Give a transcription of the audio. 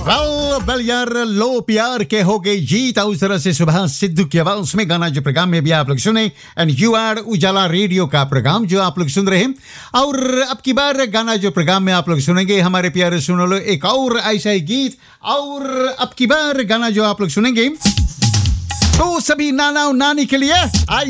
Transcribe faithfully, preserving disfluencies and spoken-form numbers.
well well यार लो प्यार के हो गई जीत उस तरह से सुबह सिद्धू की आवाज में गाना जो प्रोग्राम में भी आप लोग सुने एंड यू आर उजाला रेडियो का प्रोग्राम जो आप लोग सुन रहे हैं और अब की बार गाना जो प्रोग्राम में आप लोग सुनेंगे हमारे प्यारे सुनो लो एक और ऐसा ही गीत और अब की बार गाना जो आप लोग सुनेंगे तो सभी नाना और नानी के लिए आई